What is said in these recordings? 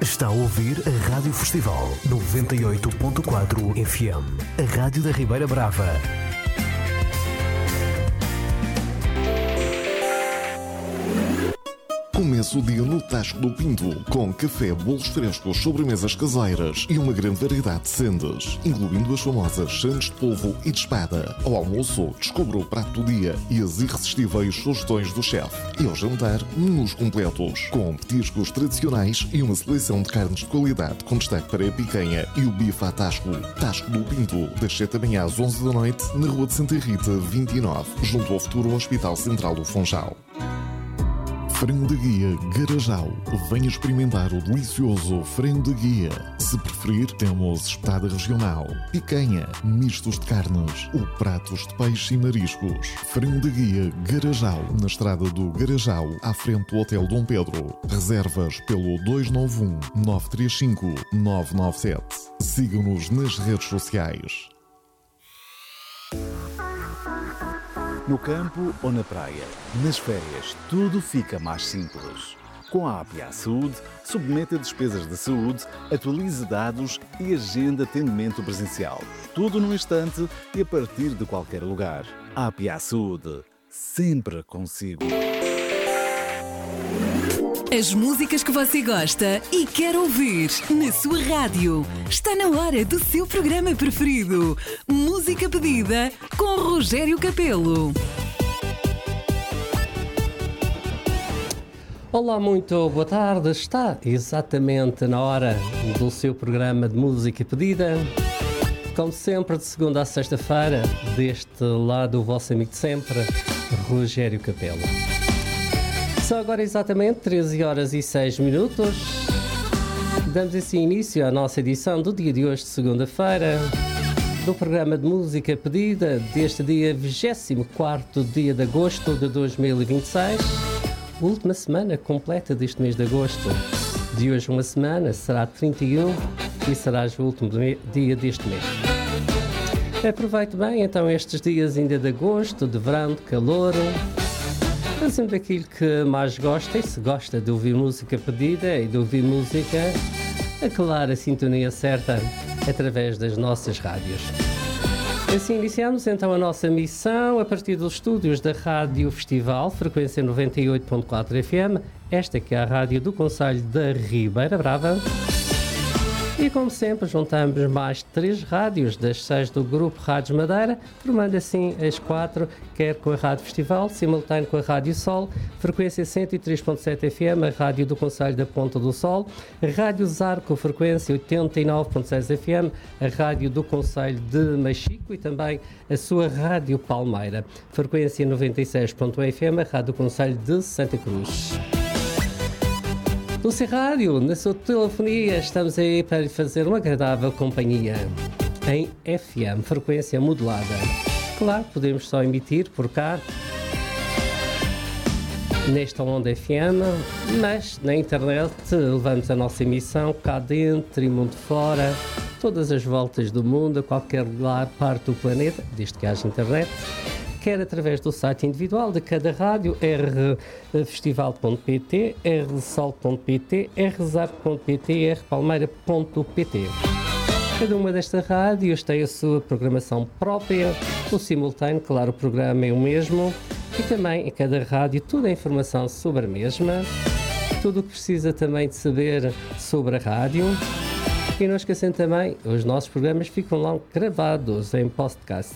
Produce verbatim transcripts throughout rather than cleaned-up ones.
Está a ouvir a Rádio Festival noventa e oito ponto quatro F M, a rádio da Ribeira Brava. Começa o dia no Tasco do Pinto, com café, bolos frescos, sobremesas caseiras e uma grande variedade de sendas, incluindo as famosas sandes de polvo e de espada. Ao almoço, descubra o prato do dia e as irresistíveis sugestões do chefe. E ao jantar, menus completos, com petiscos tradicionais e uma seleção de carnes de qualidade, com destaque para a picanha e o bife a Tasco. Tasco do Pinto, das sete da manhã às onze da noite, na Rua de Santa Rita, vinte e nove, junto ao futuro Hospital Central do Funchal. Frango de guia Garajal. Venha experimentar o delicioso frango de guia. Se preferir, temos espetada regional, picanha, mistos de carnes ou pratos de peixe e mariscos. Frango de guia Garajal, na estrada do Garajal, à frente do Hotel Dom Pedro. Reservas pelo dois nove um, nove três cinco, nove nove sete. Siga-nos nas redes sociais. No campo ou na praia, nas férias, tudo fica mais simples. Com a A P I A Saúde, submeta despesas de saúde, atualize dados e agenda atendimento presencial. Tudo num instante e a partir de qualquer lugar. A P I A Saúde, sempre consigo. As músicas que você gosta e quer ouvir na sua rádio. Está na hora do seu programa preferido. Música pedida com Rogério Capelo. Olá, muito boa tarde. Está exatamente na hora do seu programa de música pedida. Como sempre, de segunda a sexta-feira, deste lado o vosso amigo de sempre, Rogério Capelo. São agora exatamente treze horas e seis minutos. Damos assim início à nossa edição do dia de hoje, de segunda-feira, do programa de música pedida deste dia vigésimo quarto dia de agosto de dois mil e vinte e seis. Última semana completa deste mês de agosto. De hoje uma semana será trinta e um e será o último dia deste mês. Aproveite bem então estes dias ainda de agosto, de verão, de calor. Fazendo aquilo que mais gosta, e se gosta de ouvir música pedida e de ouvir música, a clara sintonia certa através das nossas rádios. Assim iniciamos então a nossa missão a partir dos estúdios da Rádio Festival, frequência noventa e oito ponto quatro F M, esta que é a rádio do concelho da Ribeira Brava. E como sempre, juntamos mais três rádios das seis do Grupo Rádios Madeira, formando assim as quatro, quer com a Rádio Festival, simultâneo com a Rádio Sol, frequência cento e três ponto sete F M, a rádio do concelho da Ponta do Sol, a Rádio Zarco, frequência oitenta e nove ponto seis F M, a rádio do concelho de Machico e também a sua Rádio Palmeira, frequência noventa e seis ponto um F M, a rádio do concelho de Santa Cruz. Dulce Rádio, na sua telefonia, estamos aí para lhe fazer uma agradável companhia em F M, frequência modulada. Claro, podemos só emitir por cá, nesta onda F M, mas na internet levamos a nossa emissão cá dentro e mundo fora, todas as voltas do mundo, a qualquer lugar, parte do planeta, desde que haja internet. Quer através do site individual de cada rádio, r festival ponto p t, r sol ponto p t, r zarco ponto p t e r palmeira ponto p t. Cada uma destas rádios tem a sua programação própria, o simultâneo, claro, o programa é o mesmo, e também em cada rádio toda a informação sobre a mesma, tudo o que precisa também de saber sobre a rádio. E não esquecendo também, os nossos programas ficam lá gravados em podcast.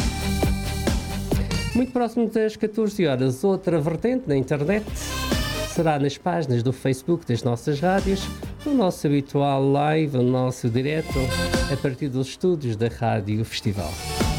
Muito próximo das catorze horas, outra vertente na internet será nas páginas do Facebook das nossas rádios, o nosso habitual live, o nosso direto, a partir dos estúdios da Rádio Festival.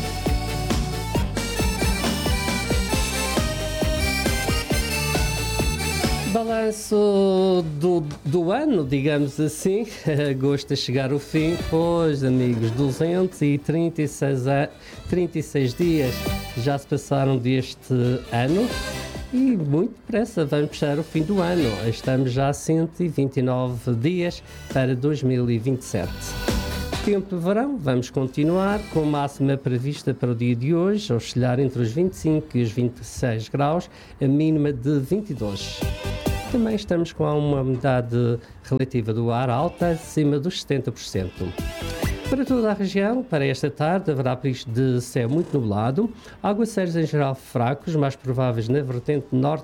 Balanço do, do ano, digamos assim, agosto a chegar ao fim, pois, amigos, duzentos e trinta e seis, a, trinta e seis dias já se passaram deste ano e muito depressa vamos fechar o fim do ano. Estamos já a cento e vinte e nove dias para dois mil e vinte e sete. Tempo de verão, vamos continuar com máxima prevista para o dia de hoje, oscilar entre os vinte e cinco e os vinte e seis graus, a mínima de vinte e dois. Também estamos com uma umidade relativa do ar alta, acima dos setenta por cento. Para toda a região, para esta tarde, haverá períodos de céu muito nublado, aguaceiros em geral fracos, mais prováveis na vertente norte